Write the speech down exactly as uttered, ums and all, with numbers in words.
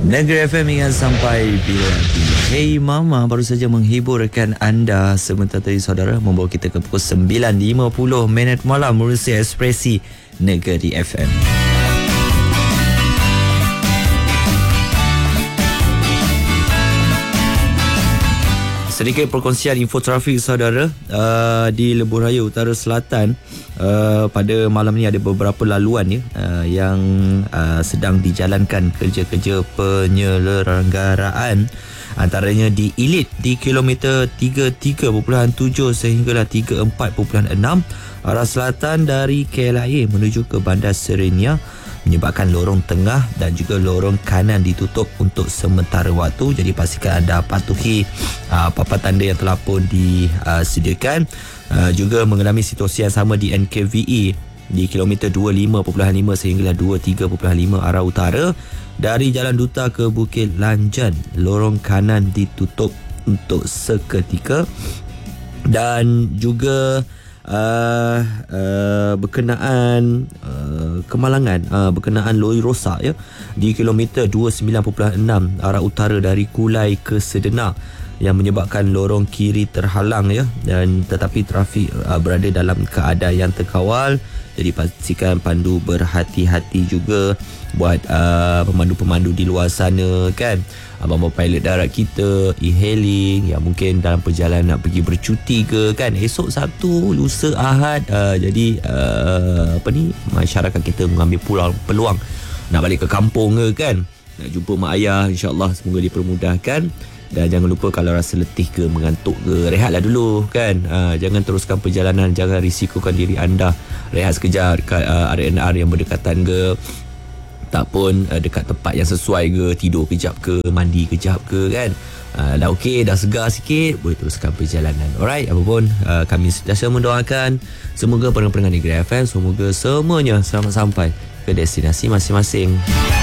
Negeri F M ingat sampai bila nanti. Hey Mama baru saja menghiburkan anda. Sebentar tadi saudara membawa kita ke pukul sembilan lima puluh minit malam menerusi Ekspresi Negeri F M. Sedikit perkongsian info trafik saudara uh, di Lebuh Raya Utara Selatan. Uh, pada malam ni ada beberapa laluan ya uh, yang uh, sedang dijalankan kerja-kerja penyelenggaraan, antaranya di Ilit di kilometer tiga puluh tiga perpuluhan tujuh sehinggalah tiga puluh empat perpuluhan enam arah selatan dari K L I A menuju ke Bandar Serenia, menyebabkan lorong tengah dan juga lorong kanan ditutup untuk sementara waktu. Jadi pastikan anda patuhi uh, papan tanda yang telah pun disediakan. Uh, juga mengalami situasi yang sama di N K V E di kilometer dua puluh lima perpuluhan lima sehinggalah dua puluh tiga perpuluhan lima arah utara dari Jalan Duta ke Bukit Lanjan. Lorong kanan ditutup untuk seketika. Dan juga Uh, uh, berkenaan uh, kemalangan uh, berkenaan lori rosak ya di kilometer dua puluh sembilan perpuluhan enam arah utara dari Kulai ke Sedena, yang menyebabkan lorong kiri terhalang ya, dan tetapi trafik uh, berada dalam keadaan yang terkawal. Jadi pastikan pandu berhati-hati juga buat uh, pemandu-pemandu di luar sana kan, abang-abang pilot darat kita, e-hailing yang mungkin dalam perjalanan nak pergi bercuti ke kan, esok Sabtu, lusa Ahad, uh, jadi uh, apa ni, masyarakat kita mengambil peluang, peluang nak balik ke kampung ke kan, nak jumpa mak ayah, insya-Allah semoga dipermudahkan. Dan jangan lupa kalau rasa letih ke, mengantuk ke, rehatlah dulu kan. Uh, jangan teruskan perjalanan, jangan risikokan diri anda. Rehat sekejap dekat uh, R and R yang berdekatan ke, tak pun uh, dekat tempat yang sesuai ke, tidur kejap ke, mandi kejap ke kan. Uh, dah okey, dah segar sikit, boleh teruskan perjalanan. Alright, apapun uh, kami sentiasa mendoakan semoga pendengar-pendengar Negeri F M, semoga semuanya selamat sampai ke destinasi masing-masing.